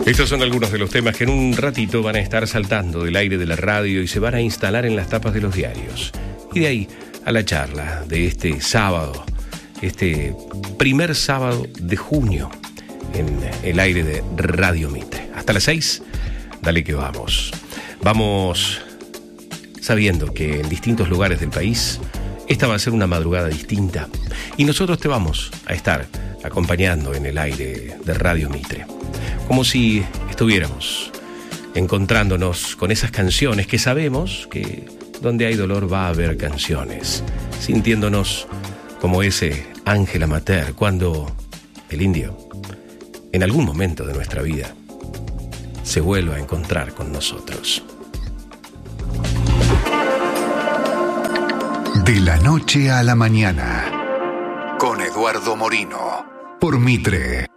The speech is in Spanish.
Estos son algunos de los temas que en un ratito van a estar saltando del aire de la radio y se van a instalar en las tapas de los diarios. Y de ahí a la charla de este sábado, este primer sábado de junio, en el aire de Radio Mitre. Hasta las 6, dale que vamos. Vamos sabiendo que en distintos lugares del país esta va a ser una madrugada distinta y nosotros te vamos a estar acompañando en el aire de Radio Mitre. Como si estuviéramos encontrándonos con esas canciones que sabemos que donde hay dolor va a haber canciones, sintiéndonos como ese ángel amateur cuando el indio, en algún momento de nuestra vida, se vuelva a encontrar con nosotros. De la noche a la mañana, con Eduardo Morino, por Mitre.